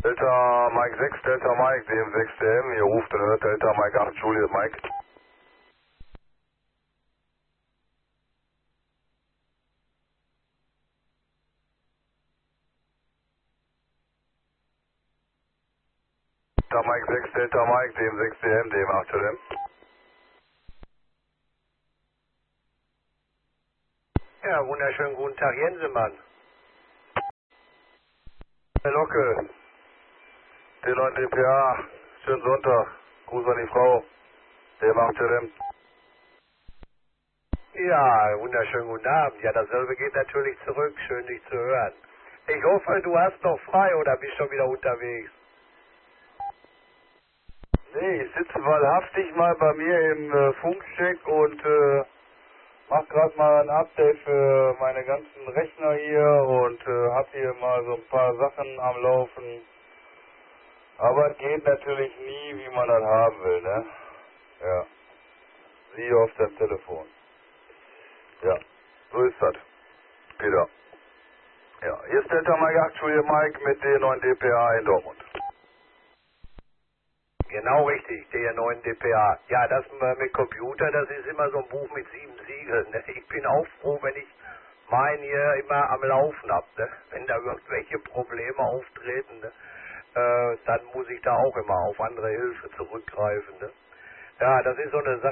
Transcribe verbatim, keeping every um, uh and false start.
Delta Mike sechs, Delta Mike, D M sechs D M, hier ruft und hört Delta Mike acht, Juliet Mike. Delta Mike sechs, Delta Mike, D M sechs D M, D M acht D M. Ja, wunderschönen guten Tag, Jensemann. Herr Locke, D neun D P A, schönen Sonntag, Gruß an die Frau, D M acht D M. Ja, wunderschönen guten Abend. Ja, dasselbe geht natürlich zurück. Schön, dich zu hören. Ich hoffe, du hast noch frei oder bist schon wieder unterwegs? Nee, ich sitze wahrhaftig mal bei mir im äh, Funkcheck und äh, mach gerade mal ein Update für meine ganzen Rechner hier und äh, hab hier mal so ein paar Sachen am Laufen. Aber es geht natürlich nie, wie man das haben will, ne? Ja. Siehe auf dem Telefon. Ja, so ist das. Peter. Ja, hier ist Delta Mike acht, Julia Mike mit D neun D P A in Dortmund. Genau richtig, der neun D P A. Ja, das äh, mit Computer, das ist immer so ein Buch mit sieben Siegeln. Ne? Ich bin auch froh, wenn ich meinen hier immer am Laufen habe. Ne? Wenn da irgendwelche Probleme auftreten, ne? äh, dann muss ich da auch immer auf andere Hilfe zurückgreifen. Ne? Ja, das ist so eine Sache.